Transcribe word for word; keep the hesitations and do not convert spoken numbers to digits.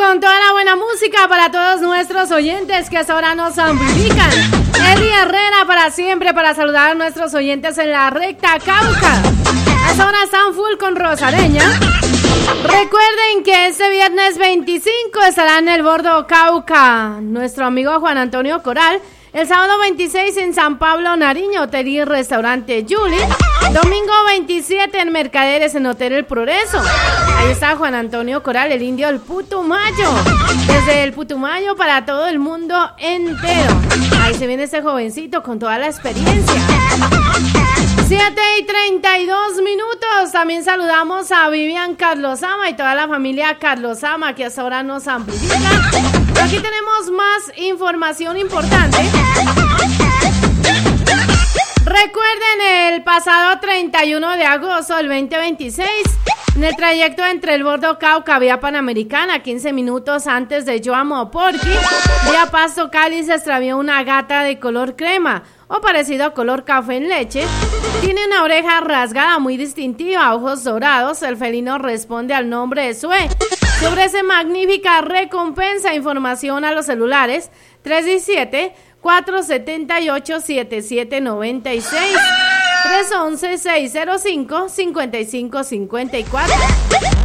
con toda la buena música para todos nuestros oyentes que hasta ahora nos amplifican. Eddie Herrera para siempre, para saludar a nuestros oyentes en la recta Cauca. Hasta ahora están full con Rosareña. Recuerden que este viernes veinticinco estará en el Bordo Cauca nuestro amigo Juan Antonio Coral. El sábado veintiséis en San Pablo, Nariño, Hotel y Restaurante Julie. Domingo veintisiete en Mercaderes, en Hotel El Progreso. Ahí está Juan Antonio Coral, el indio del Putumayo. Desde el Putumayo para todo el mundo entero. Ahí se viene este jovencito con toda la experiencia. siete y treinta y dos minutos. También saludamos a Vivian Carlosama y toda la familia Carlosama que hasta ahora nos amplifica. Aquí tenemos más información importante. Recuerden el pasado treinta y uno de agosto del veinte veintiséis, en el trayecto entre el Bordo Cauca, vía Panamericana, quince minutos antes de Yoamo Porqui, vía Pasto Cali, se extravió una gata de color crema o parecido a color café en leche. Tiene una oreja rasgada muy distintiva, ojos dorados. El felino responde al nombre de Sue. Se ofrece magnífica recompensa. Información a los celulares tres diecisiete, cuatro setenta y ocho, setenta y siete noventa y seis, tres once, seiscientos cinco, cincuenta y cinco cincuenta y cuatro.